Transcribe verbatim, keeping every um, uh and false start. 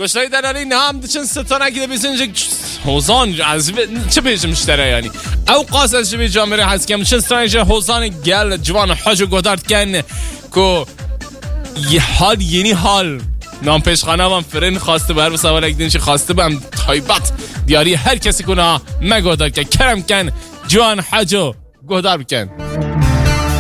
گشتای دلالی نام دچن ستانه گیده بیسنجک حوزان از چه بیشتر مشتری یعنی او قاصد شبیه جامعه هست که همچنین ستانه حوزان گل جوان حاج گودارد کن که یه حال یعنی حال نام پیشخانه هم فرین خواسته بر سوال اگه دینش خواسته بهم تایبت دیاری هر کسی کنه مگودار که کرم کن جوان حاجو گودار بکن.